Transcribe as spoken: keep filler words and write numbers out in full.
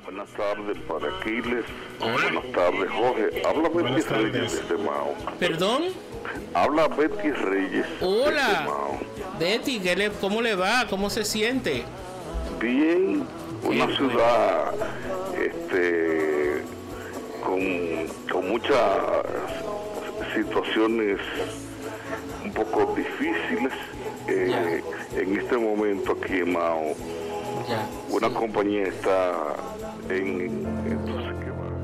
Buenas tardes para Aquiles. Hola. Buenas tardes, Jorge. Habla Betty Reyes desde Mao. ¿Perdón? Habla Betty Reyes. Hola. Desde Mao. Betty, ¿qué le, ¿cómo le va? ¿Cómo se siente? Bien, una Qué ciudad este, con, con muchas situaciones un poco difíciles. Eh, en este momento aquí en Mao, Ya. una Sí. compañía está en, entonces,